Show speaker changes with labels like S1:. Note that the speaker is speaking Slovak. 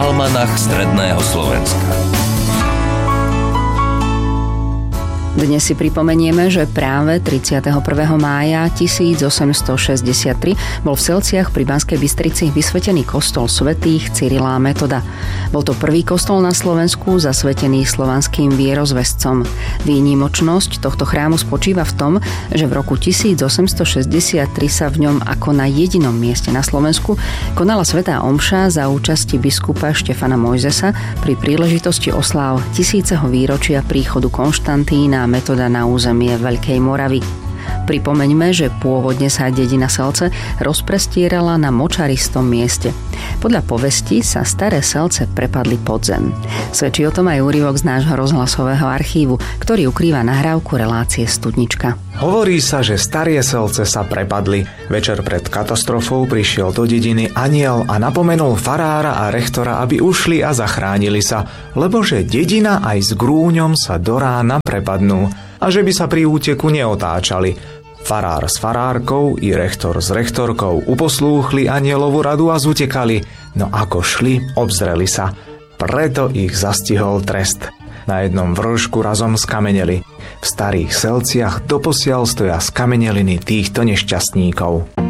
S1: Almanach stredného Slovenska.
S2: Dnes si pripomenieme, že práve 31. mája 1863 bol v Selciach pri Banskej Bystrici vysvetený kostol svätých Cyrila a Metoda. Bol to prvý kostol na Slovensku zasvetený slovanským vierozvescom. Výnimočnosť tohto chrámu spočíva v tom, že v roku 1863 sa v ňom ako na jedinom mieste na Slovensku konala svätá omša za účasti biskupa Štefana Mojzesa pri príležitosti osláv 1000. výročia príchodu Konštantína a Metoda na územie Veľkej Moravy. Pripomeňme, že pôvodne sa dedina Selce rozprestierala na močaristom mieste. Podľa povesti sa staré Selce prepadli pod zem. Svedčí o tom aj úryvok z nášho rozhlasového archívu, ktorý ukrýva nahrávku relácie Studnička.
S3: Hovorí sa, že staré Selce sa prepadli. Večer pred katastrofou prišiel do dediny anjel a napomenul farára a rechtora, aby ušli a zachránili sa, lebo že dedina aj s grúňom sa do rána prepadnú a že by sa pri úteku neotáčali. Farár s farárkou i rektor s rektorkou uposlúchli anjelovú radu a zutekali, no ako šli, obzreli sa. Preto ich zastihol trest. Na jednom vršku razom skameneli. V starých Selciach doposiaľ stoja skameneliny týchto nešťastníkov.